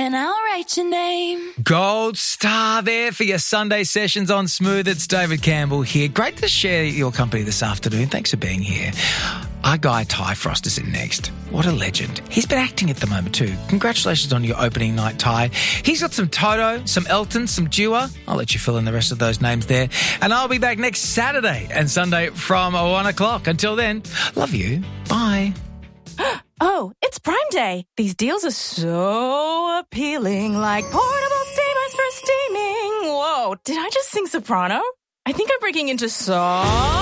and I'll write your name. Gold star there for your Sunday sessions on Smooth. It's David Campbell here. Great to share your company this afternoon. Thanks for being here. Our guy Ty Frost is in next. What a legend. He's been acting at the moment too. Congratulations on your opening night, Ty. He's got some Toto, some Elton, some Dua. I'll let you fill in the rest of those names there. And I'll be back next Saturday and Sunday from 1 o'clock. Until then, love you. Bye. Oh, it's Prime Day. These deals are so appealing, like portable steamers for steaming. Whoa, did I just sing soprano? I think I'm breaking into song.